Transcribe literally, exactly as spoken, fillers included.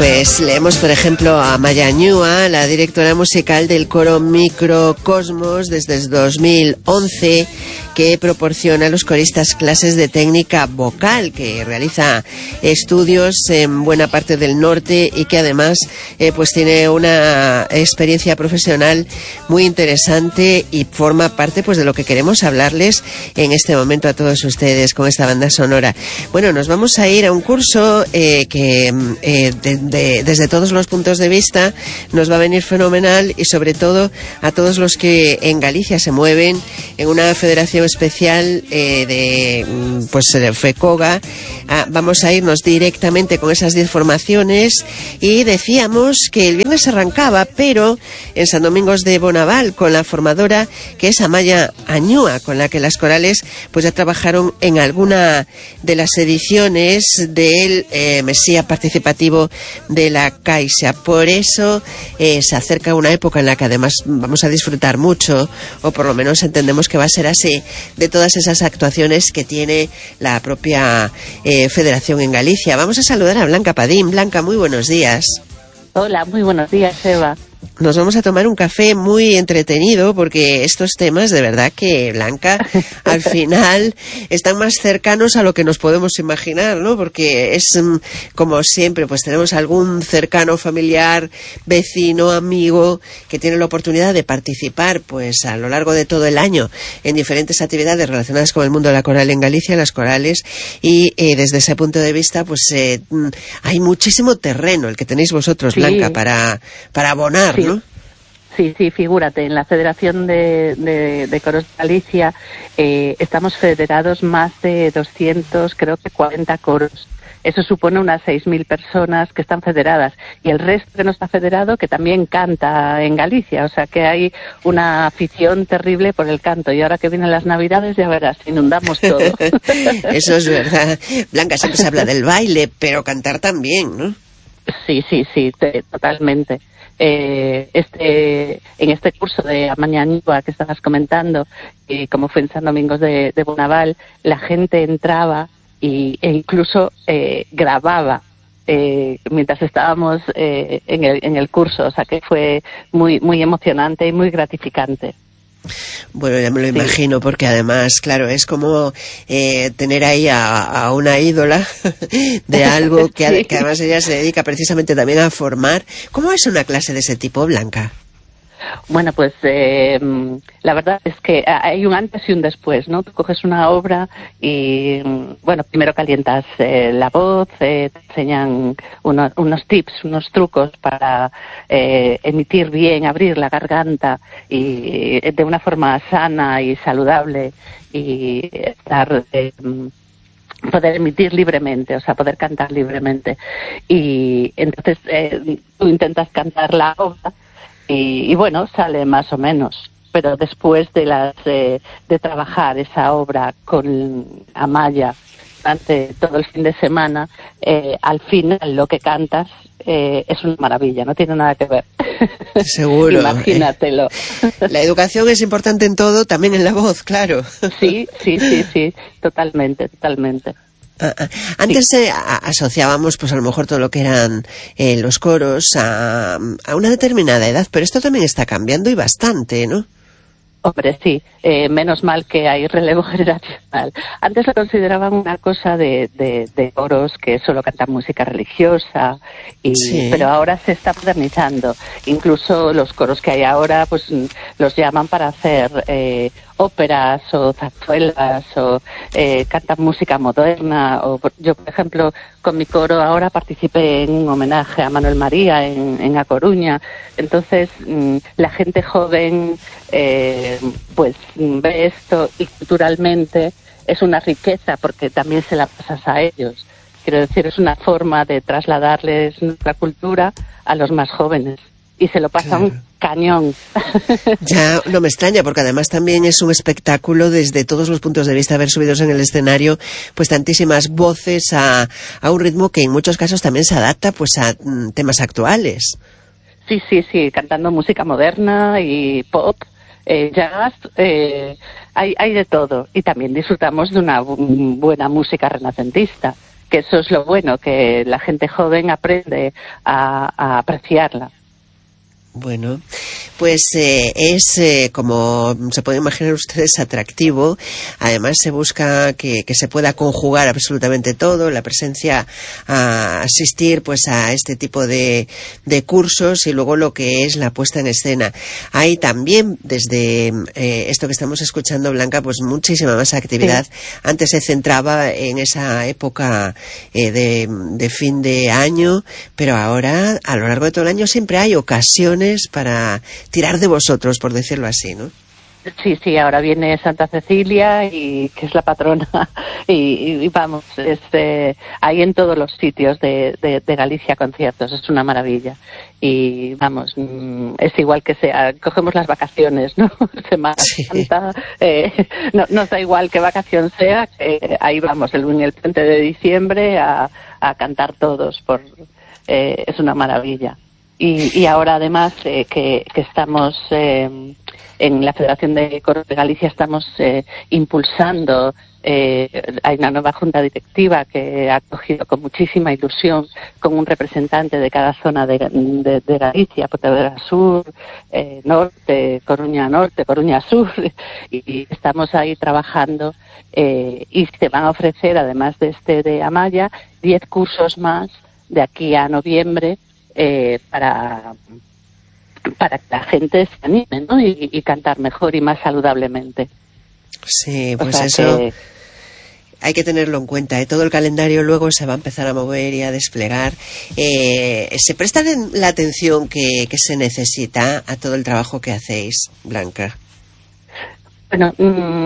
Pues leemos, por ejemplo, a Maya Ñúa, la directora musical del coro Microcosmos desde el dos mil once, que proporciona a los coristas clases de técnica vocal, que realiza estudios en buena parte del norte y que además eh, pues tiene una experiencia profesional muy interesante y forma parte pues de lo que queremos hablarles en este momento a todos ustedes con esta banda sonora. Bueno, nos vamos a ir a un curso eh, que eh, de, de, desde todos los puntos de vista nos va a venir fenomenal, y sobre todo a todos los que en Galicia se mueven en una federación especial eh, de pues de FECOGA. Ah, vamos a irnos directamente con esas diez formaciones, y decíamos que el viernes arrancaba, pero en San Domingos de Bonaval, con la formadora que es Amaya Añúa, con la que las corales pues ya trabajaron en alguna de las ediciones del eh, Mesía Participativo de la Caixa. Por eso eh, se acerca una época en la que además vamos a disfrutar mucho, o por lo menos entendemos que va a ser así, de todas esas actuaciones que tiene la propia eh, federación en Galicia. Vamos a saludar a Blanca Padín. Blanca, muy buenos días. Hola, muy buenos días, Eva. Nos vamos a tomar un café muy entretenido, porque estos temas, de verdad que, Blanca, al final están más cercanos a lo que nos podemos imaginar, ¿no? Porque es, como siempre, pues tenemos algún cercano familiar, vecino, amigo, que tiene la oportunidad de participar, pues a lo largo de todo el año, en diferentes actividades relacionadas con el mundo de la coral en Galicia, las corales, y eh, desde ese punto de vista, pues eh, hay muchísimo terreno el que tenéis vosotros, sí, Blanca, para, para abonar, sí. ¿no? Sí, sí, figúrate, en la Federación de, de, de Coros de Galicia eh, estamos federados más de doscientos, creo que cuarenta coros. Eso supone unas seis mil personas que están federadas, y el resto que no está federado que también canta en Galicia, o sea que hay una afición terrible por el canto, y ahora que vienen las Navidades ya verás, inundamos todo. Eso es verdad. Blanca, siempre se habla del baile, pero cantar también, ¿no? Sí, sí, sí, te, totalmente. Eh, este en este curso de Amaya Ñúa que estabas comentando, eh, como fue en San Domingos de, de Bonaval, la gente entraba y, e incluso eh, grababa eh, mientras estábamos eh, en, el, en el curso, o sea que fue muy, muy emocionante y muy gratificante. Bueno, ya me lo sí. imagino, porque además, claro, es como eh, tener ahí a, a una ídola de algo que, sí. que además ella se dedica precisamente también a formar. ¿Cómo es una clase de ese tipo, Blanca? Bueno, pues eh, la verdad es que hay un antes y un después, ¿no? Tú coges una obra y, bueno, primero calientas eh, la voz, eh, te enseñan uno, unos tips, unos trucos para eh, emitir bien, abrir la garganta y de una forma sana y saludable, y estar... Eh, poder emitir libremente, o sea, poder cantar libremente. Y entonces eh, tú intentas cantar la obra y, y bueno, sale más o menos. Pero después de las eh, de trabajar esa obra con Amaya durante todo el fin de semana, eh, al final lo que cantas eh, es una maravilla, no tiene nada que ver. Seguro. Imagínatelo. Eh, la educación es importante en todo, también en la voz, claro. Sí, sí, sí, sí, totalmente, totalmente. Ah, ah. Antes sí. eh, a, asociábamos pues a lo mejor todo lo que eran eh, los coros a, a una determinada edad, pero esto también está cambiando y bastante, ¿no? Hombre, sí, eh, menos mal que hay relevo generacional. Antes lo consideraban una cosa de, de, de coros que solo cantan música religiosa, y, sí. pero ahora se está modernizando. Incluso los coros que hay ahora, pues los llaman para hacer eh, óperas o zarzuelas, o eh, cantan música moderna. O yo, por ejemplo, con mi coro ahora participé en un homenaje a Manuel María en, en A Coruña. Entonces, mmm, la gente joven eh, pues ve esto, y culturalmente es una riqueza porque también se la pasas a ellos. Quiero decir, es una forma de trasladarles nuestra cultura a los más jóvenes, y se lo pasan claro. Cañón. Ya no me extraña, porque además también es un espectáculo desde todos los puntos de vista, ver subidos en el escenario pues tantísimas voces a, a un ritmo que en muchos casos también se adapta pues a mm, temas actuales. Sí, sí, sí, cantando música moderna y pop, eh, jazz, eh, hay, hay de todo. Y también disfrutamos de una bu- buena música renacentista, que eso es lo bueno, que la gente joven aprende a, a apreciarla. Bueno, pues eh, es, eh, como se pueden imaginar ustedes, atractivo. Además se busca que, que se pueda conjugar absolutamente todo, la presencia, a asistir pues a este tipo de, de cursos y luego lo que es la puesta en escena. Hay también, desde eh, esto que estamos escuchando, Blanca, pues muchísima más actividad. Sí. Antes se centraba en esa época eh, de, de fin de año, pero ahora a lo largo de todo el año siempre hay ocasiones para tirar de vosotros, por decirlo así, ¿no? Sí, sí, ahora viene Santa Cecilia, y que es la patrona, y, y vamos, es, eh, hay en todos los sitios de, de, de Galicia conciertos, es una maravilla. Y vamos, mm, es igual que sea, cogemos las vacaciones, ¿no? Semana sí. Santa, eh, no, nos da igual qué vacación sea, que ahí vamos, el, en el puente de diciembre a, a cantar todos, por eh, es una maravilla. Y, y ahora además eh, que, que estamos eh, en la Federación de Coros de Galicia, estamos eh, impulsando, eh, hay una nueva junta directiva que ha acogido con muchísima ilusión con un representante de cada zona de, de, de Galicia, Pontevedra Sur, eh, Norte, Coruña Norte, Coruña Sur, y, y estamos ahí trabajando eh, y se van a ofrecer, además de este de Amaya, diez cursos más de aquí a noviembre, Eh, para para que la gente se anime, ¿no? y, y cantar mejor y más saludablemente. Sí, pues o sea eso que... hay que tenerlo en cuenta, ¿eh? Todo el calendario luego se va a empezar a mover y a desplegar. Eh, ¿Se presta la atención que, que se necesita a todo el trabajo que hacéis, Blanca? Bueno, mmm,